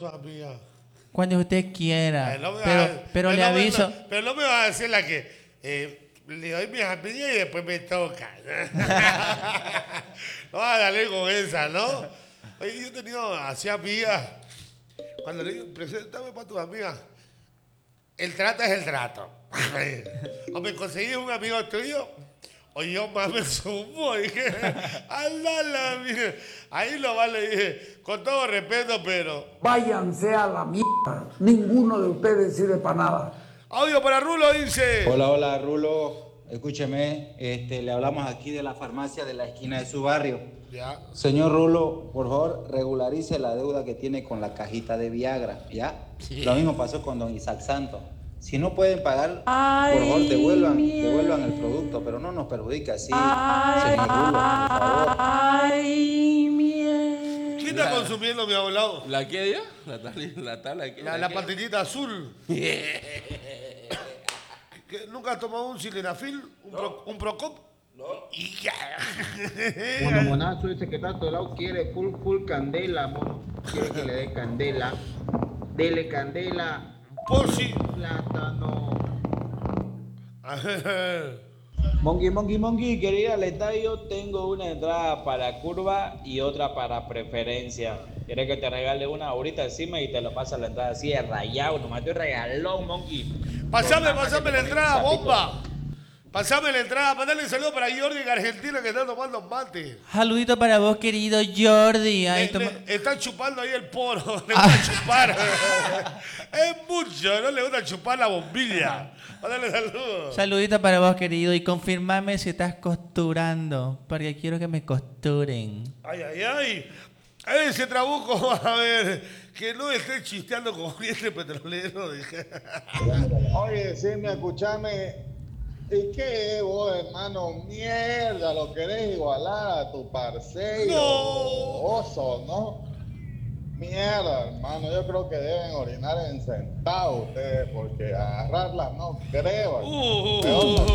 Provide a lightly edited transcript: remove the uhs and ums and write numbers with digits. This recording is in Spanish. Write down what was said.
tus amigas? Cuando usted quiera. No pero le aviso. Pero no me vas a decir la que le doy mis amigas y después me toca. No vas a darle con esa, ¿no? Oye, yo he tenido así amigas. Cuando le digo, preséntame para tus amigas. El trato es el trato. O me conseguís un amigo tuyo, o yo más me sumo. Dije, andala, mire. Ahí lo va, le dije, con todo respeto, pero. Váyanse a la mierda. Ninguno de ustedes sirve para nada. Audio para Rulo, dice. Hola, hola, Rulo. Escúcheme, le hablamos aquí de la farmacia de la esquina de su barrio. Ya. Señor Rulo, por favor, regularice la deuda que tiene con la cajita de Viagra, ¿ya? Sí. Lo mismo pasó con don Isaac Santos. Si no pueden pagar, por favor, devuelvan el producto, pero no nos perjudique así, señor Rulo, por favor. ¿Quién está consumiendo mi abuelo? ¿La qué ella? La tabla que. La pastillita azul. ¿Que ¿Nunca has tomado un Sildenafil? ¿Un Procop? No. Y ya. Bueno, monazo ese que está a tu lado quiere full candela, mono. Quiere que le dé candela. Dele candela. Por si. Plátano. Monkey, querida al estadio, tengo una entrada para curva y otra para preferencia. ¿Quieres que te regale una ahorita encima y te lo pasa la entrada así de rayado? Nomás te regalón, Monkey. Pasame la entrada, bomba. Pasame la entrada. Mandale un saludo para Jordi en Argentina que está tomando mate. Saludito para vos, querido Jordi. Ahí Están chupando ahí el poro. Le gusta chupar. Es mucho, no le gusta chupar la bombilla. Mándale saludos. Saludito para vos, querido. Y confirmame si estás costurando, porque quiero que me costuren. Ay, ay, ay. A ver, ese trabuco, a ver, que no esté chisteando con este petrolero. Oye, Simia, escúchame. ¿Y qué vos, hermano? Mierda, lo querés igualar a tu parcero. No. Oso, ¿no? Mierda, hermano. Yo creo que deben orinar en sentado ustedes, porque agarrarlas no creo. Mejor